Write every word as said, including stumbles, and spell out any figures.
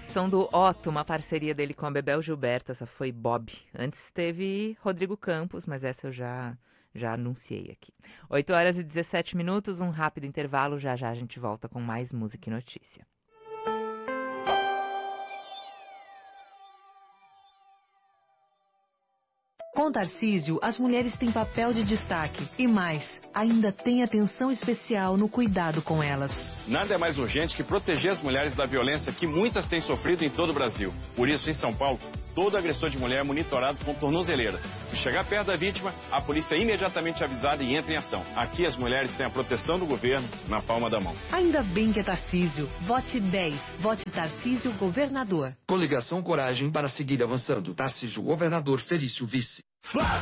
som do Otto, uma parceria dele com a Bebel Gilberto. Essa foi Bob. Antes teve Rodrigo Campos, mas essa eu já, já anunciei aqui. oito horas e dezessete minutos, um rápido intervalo. Já já a gente volta com mais música e notícia. Com Tarcísio, as mulheres têm papel de destaque. E mais, ainda tem atenção especial no cuidado com elas. Nada é mais urgente que proteger as mulheres da violência que muitas têm sofrido em todo o Brasil. Por isso, em São Paulo, todo agressor de mulher é monitorado com tornozeleira. Se chegar perto da vítima, a polícia é imediatamente avisada e entra em ação. Aqui as mulheres têm a proteção do governo na palma da mão. Ainda bem que é Tarcísio. Vote dez. Vote Tarcísio Governador. Coligação Coragem para seguir avançando. Tarcísio Governador, Felício Vice.